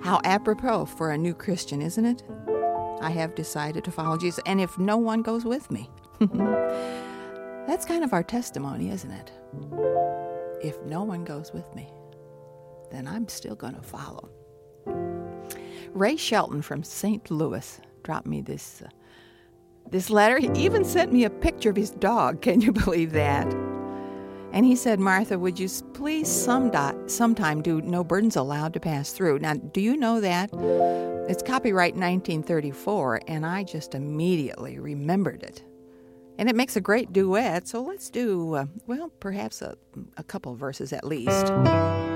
How apropos for a new Christian, isn't it? I have decided to follow Jesus, and if no one goes with me. That's kind of our testimony, isn't it? If no one goes with me, then I'm still going to follow. Ray Shelton from St. Louis dropped me this letter. He even sent me a picture of his dog. Can you believe that? And he said, Martha, would you please sometime do No Burdens Allowed to Pass Through? Now, do you know that? It's copyright 1934, and I just immediately remembered it. And it makes a great duet, so let's do, perhaps a couple verses at least.